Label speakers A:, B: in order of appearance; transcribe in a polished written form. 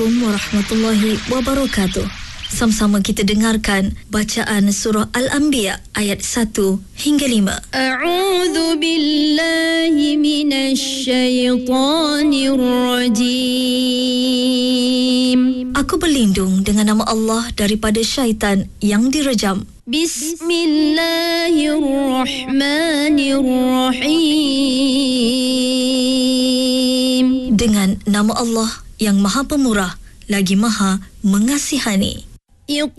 A: Warahmatullahi wabarakatuh. Sama-sama kita dengarkan bacaan surah Al-Anbiya ayat 1 hingga 5.
B: A'udzu billahi minasy syaithanir rajim.
A: Aku berlindung dengan nama Allah daripada syaitan yang direjam.
B: Bismillahirrahmanirrahim.
A: Dengan nama Allah yang Maha Pemurah lagi Maha Mengasihani.